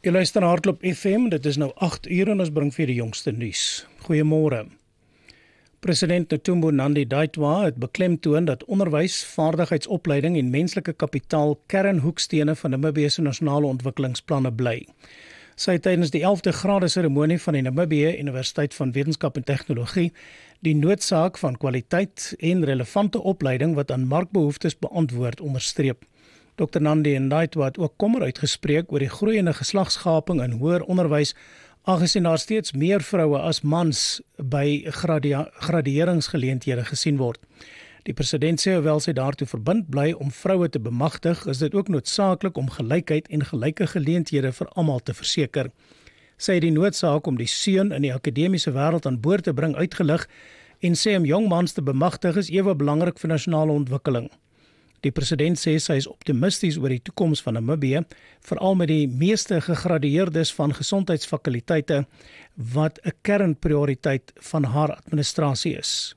Jy luister na Hardloop FM, dit is nou 8 uur en ons bring vir die jongste nuus. Goeiemôre. President Netumbo Nandi-Ndaitwah het beklemtoon dat onderwys, vaardigheidsopleiding en menslike kapitaal kernhoekstene van Namibië se nasionale ontwikkelingsplanne bly. Sy het tydens die 11de grade seremonie van die Namibië Universiteit van Wetenskap en Tegnologie die noodsaak van kwaliteit en relevante opleiding wat aan markbehoeftes beantwoord onderstreep. Dr. Nandi-Ndaitwah het ook kommer uitgespreek oor die groeiende geslagsgaping in hoër onderwys, aangesien daar steeds meer vroue as mans by gradueringsgeleenthede gesien word. Die president sê hoewel sy daartoe verbind bly om vroue te bemagtig, is dit ook noodsaaklik om gelykheid en gelyke geleenthede vir almal te verseker. Sy het die noodsaak om die seun in die akademiese wêreld aan boord te bring uitgelig en sê om jong mans te bemagtig is ewe belangrik vir nasionale ontwikkeling. Die president sê sy is optimisties oor die toekoms van Namibië, veral met die meeste gegradueerdes van gesondheidsfakulteite wat 'n kernprioriteit van haar administrasie is.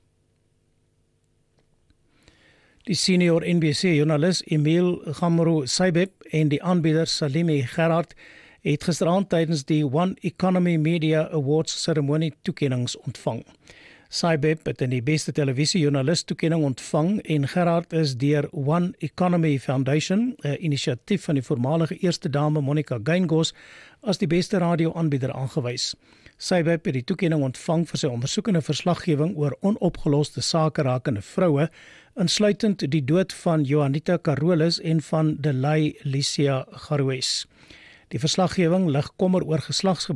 Die senior NBC-joernalis Emile Gamro-Saibeb en die aanbieder Salimi Gerard het gisteraand tydens die One Economy Media Awards seremonie toekennings ontvang. Saibeb het in die beste televisiejoernalis toekenning ontvang en Gerard is deur One Economy Foundation, 'n inisiatief van die voormalige eerste dame Monica Geingoss, as die beste radioaanbieder aangewys. Saibeb het die toekenning ontvang vir sy ondersoekende verslaggewing oor onopgeloste sake rakende vroue, insluitend die dood van Johanita Carolus en van Delay Licia Garues. Die verslaggewing lig kommer oor